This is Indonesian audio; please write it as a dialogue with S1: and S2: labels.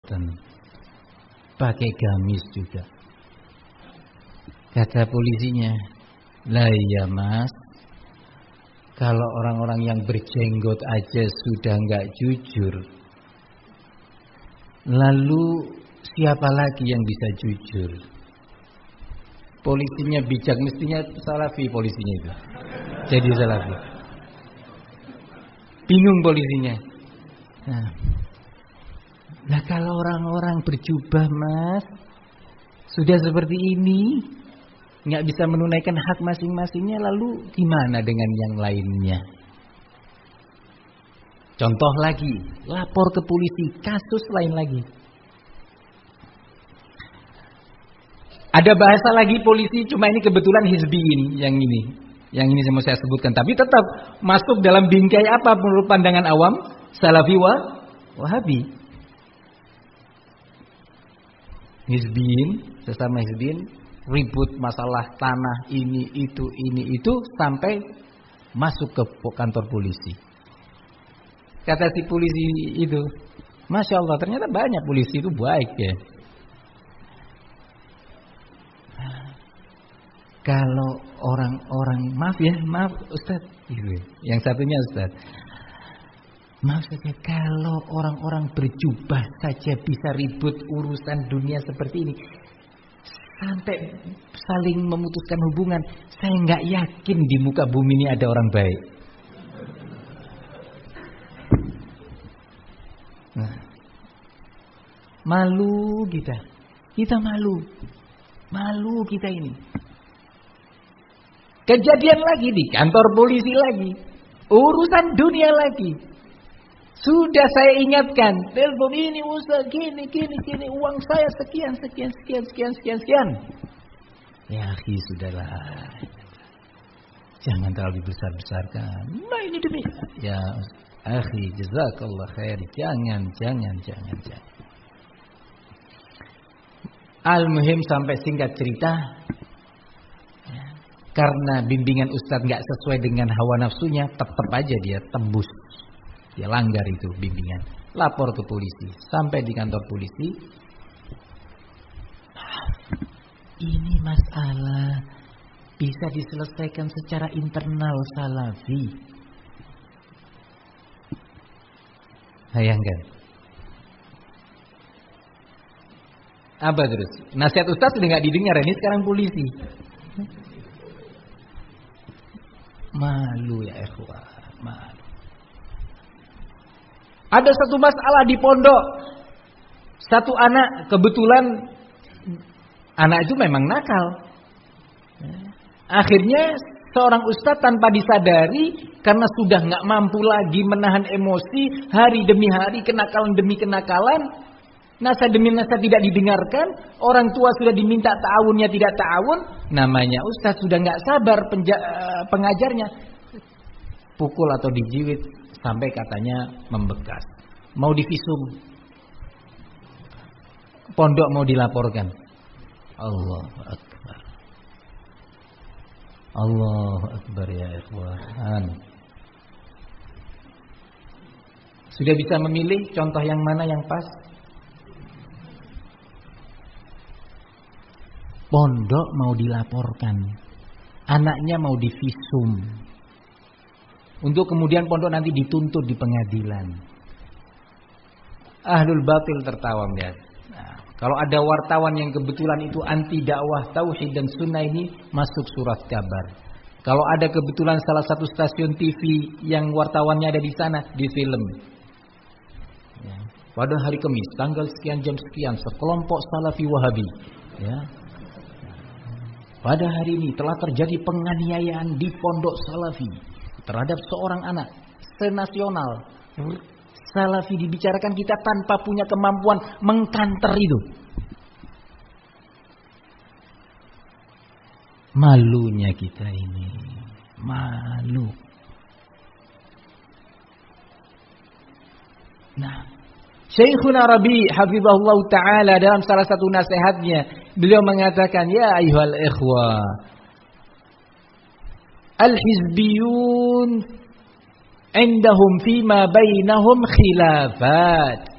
S1: boten. Pakai gamis juga. Kata polisinya, lah iya mas, kalau orang-orang yang berjenggot aja sudah nggak jujur, lalu siapa lagi yang bisa jujur? Polisinya bijak, mestinya salafi polisinya itu. Jadi salafi. Bingung polisinya. Nah kalau orang-orang berjubah mas, sudah seperti ini, nggak bisa menunaikan hak masing-masingnya, lalu gimana dengan yang lainnya? Contoh lagi, lapor ke polisi, kasus lain lagi. Ada bahasa lagi polisi, cuma ini kebetulan hizbiyin yang ini. Yang ini mau saya sebutkan, tapi tetap masuk dalam bingkai apa menurut pandangan awam? Salafi Wahabi. Hizbiyin, sesama hizbiyin ribut masalah tanah ini itu sampai masuk ke kantor polisi. Kata si polisi itu, Masya Allah, ternyata banyak polisi itu baik ya. Kalau orang-orang, maaf Ustaz, yang satunya Ustaz, maaf saja, kalau orang-orang berjubah saja bisa ribut urusan dunia seperti ini, sampai saling memutuskan hubungan, saya nggak yakin di muka bumi ini ada orang baik. Nah, malu kita malu kita ini. Kejadian lagi di kantor polisi lagi, urusan dunia lagi. Sudah saya ingatkan, telepon ini Ustaz, gini, uang saya sekian. Ya akhi, sudahlah. Jangan terlalu besar-besarkan. Nah ini demi. Ya akhi, jazakallah khair. Jangan. Al-muhim sampai singkat cerita, karena bimbingan Ustadz gak sesuai dengan hawa nafsunya, tetap aja dia tembus. Dia langgar itu bimbingan. Lapor ke polisi. Sampai di kantor polisi. Ini masalah bisa diselesaikan secara internal salafi. Bayangkan. Apa terus? Nasihat Ustadz sudah gak didengar. Ini sekarang polisi. Malu ya ikhwah, malu. Ada satu masalah di pondok. Satu anak, kebetulan anak itu memang nakal. Akhirnya seorang ustadz tanpa disadari, karena sudah gak mampu lagi menahan emosi, hari demi hari, kenakalan demi kenakalan, nasihat demi nasihat tidak didengarkan, orang tua sudah diminta ta'awunnya tidak ta'awun, namanya ustadz sudah gak sabar pengajarnya, pukul atau dijiwit sampai katanya membekas. Mau divisum, pondok mau dilaporkan. Allahu Akbar. Allahu Akbar ya ikhwan. Sudah bisa memilih contoh yang mana yang pas? Pondok mau dilaporkan, anaknya mau divisum, untuk kemudian pondok nanti dituntut di pengadilan. Ahlul batil tertawa melihat. Nah, kalau ada wartawan yang kebetulan itu anti dakwah tauhid dan sunnah, ini masuk surat kabar. Kalau ada kebetulan salah satu stasiun TV yang wartawannya ada di sana, di film. Ya. Pada hari Kamis tanggal sekian jam sekian, sekelompok salafi Wahabi, ya, pada hari ini telah terjadi penganiayaan di pondok salafi terhadap seorang anak senasional. Salafi dibicarakan, kita tanpa punya kemampuan mengkanter itu. Malunya kita ini, malu. Nah, Syekhuna Rabi hafizahullah ta'ala dalam salah satu nasihatnya, beliau mengatakan, ya ayyuhal ikhwah, al-hizbiyun indahum fima bainahum khilafat.